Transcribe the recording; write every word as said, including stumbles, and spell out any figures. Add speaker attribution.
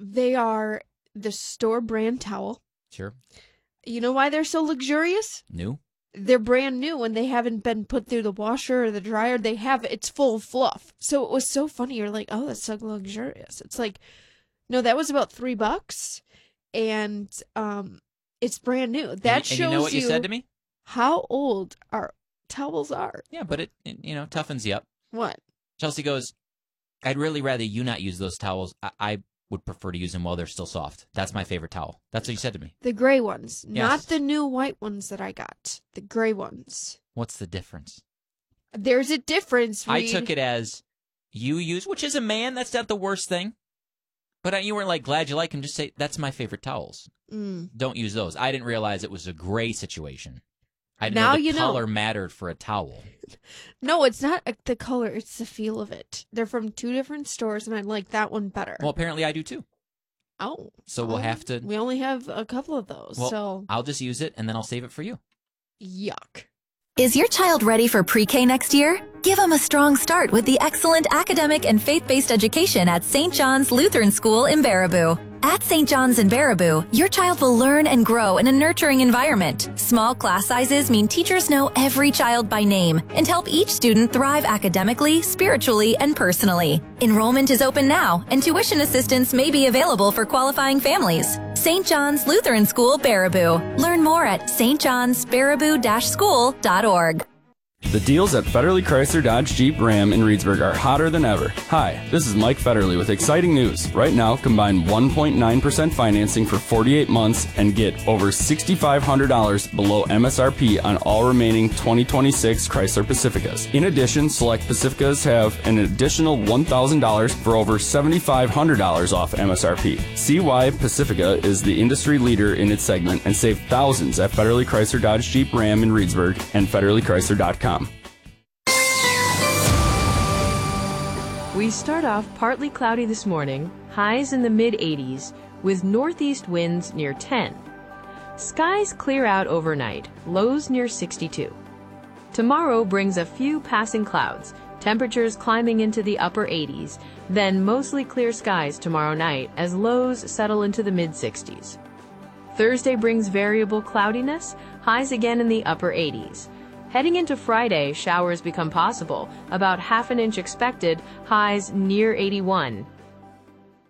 Speaker 1: They are the store brand towel.
Speaker 2: Sure.
Speaker 1: You know why they're so luxurious?
Speaker 2: New?
Speaker 1: They're brand new and they haven't been put through the washer or the dryer. They have, it's full of fluff. So it was so funny. You're like, oh, that's so luxurious. It's like, no, that was about three bucks. And um, it's brand new. That
Speaker 2: and,
Speaker 1: shows
Speaker 2: and you know what you,
Speaker 1: you
Speaker 2: said to me?
Speaker 1: how old our towels are.
Speaker 2: Yeah, but it, it, you know, toughens you up.
Speaker 1: What?
Speaker 2: Chelsea goes, I'd really rather you not use those towels. I, I would prefer to use them while they're still soft. That's my favorite towel. That's what you said to me.
Speaker 1: The gray ones,
Speaker 2: Yes.
Speaker 1: not the new white ones that I got. The gray ones.
Speaker 2: What's the difference?
Speaker 1: There's a difference, Reed.
Speaker 2: I took it as you use, which is a man, that's not the worst thing. But you weren't like, glad you like them. Just say, that's my favorite towels.
Speaker 1: Mm.
Speaker 2: Don't use those. I didn't realize it was a gray situation. I didn't
Speaker 1: Now
Speaker 2: know the
Speaker 1: you know.
Speaker 2: color mattered for a towel.
Speaker 1: No, it's not uh, the color. It's the feel of it. They're from two different stores, and I like that one better.
Speaker 2: Well, apparently I do too.
Speaker 1: Oh.
Speaker 2: So we'll
Speaker 1: oh,
Speaker 2: have to...
Speaker 1: We only have a couple of those,
Speaker 2: Well,
Speaker 1: so...
Speaker 2: I'll just use it, and then I'll save it for you.
Speaker 1: Yuck.
Speaker 3: Is your child ready for pre-K next year? Give them a strong start with the excellent academic and faith-based education at Saint John's Lutheran School in Baraboo. At Saint John's in Baraboo, your child will learn and grow in a nurturing environment. Small class sizes mean teachers know every child by name and help each student thrive academically, spiritually, and personally. Enrollment is open now, and tuition assistance may be available for qualifying families. Saint John's Lutheran School, Baraboo. Learn more at s t johns baraboo dash school dot org.
Speaker 4: The deals at Federley Chrysler Dodge Jeep Ram in Reedsburg are hotter than ever. Hi, this is Mike Federley with exciting news. Right now, combine one point nine percent financing for forty-eight months and get over six thousand five hundred dollars below M S R P on all remaining twenty twenty-six Chrysler Pacificas. In addition, select Pacificas have an additional one thousand dollars for over seven thousand five hundred dollars off M S R P. See why Pacifica is the industry leader in its segment and save thousands at Federley Chrysler Dodge Jeep Ram in Reedsburg and federley chrysler dot com.
Speaker 5: We start off partly cloudy this morning, highs in the mid eighties, with northeast winds near ten. Skies clear out overnight, lows near sixty-two. Tomorrow brings a few passing clouds, temperatures climbing into the upper eighties, then mostly clear skies tomorrow night as lows settle into the mid sixties. Thursday brings variable cloudiness, highs again in the upper eighties. Heading into Friday, showers become possible, about half an inch expected, highs near eighty-one.